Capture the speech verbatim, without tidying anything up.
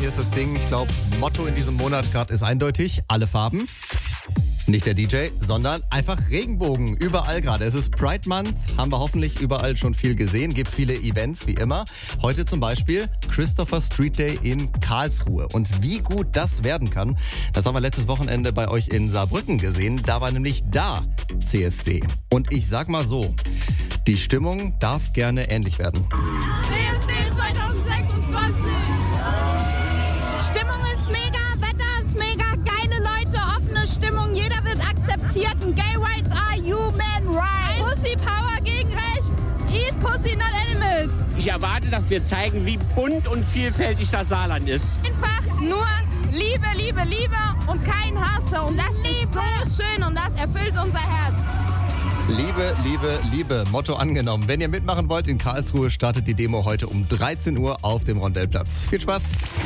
hier ist das Ding. Ich glaube, Motto in diesem Monat gerade ist eindeutig. Alle Farben. Nicht der D J, sondern einfach Regenbogen. Überall gerade. Es ist Pride Month. Haben wir hoffentlich überall schon viel gesehen. Gibt viele Events, wie immer. Heute zum Beispiel Christopher Street Day in Karlsruhe. Und wie gut das werden kann, das haben wir letztes Wochenende bei euch in Saarbrücken gesehen. Da war nämlich da C S D. Und ich sag mal so, die Stimmung darf gerne ähnlich werden. C S D zwanzig sechsundzwanzig. Stimmung ist mega, Wetter ist mega, geile Leute, offene Stimmung, jeder wird akzeptiert. Und Gay Rights are human rights. Pussy Power gegen rechts. Eat Pussy, not animals. Ich erwarte, dass wir zeigen, wie bunt und vielfältig das Saarland ist. Einfach nur Liebe, Liebe, Liebe und kein Hass. Und das ist so schön und das erfüllt unser Herz. Liebe, Liebe, Liebe. Motto angenommen. Wenn ihr mitmachen wollt, in Karlsruhe startet die Demo heute um dreizehn Uhr auf dem Rondellplatz. Viel Spaß!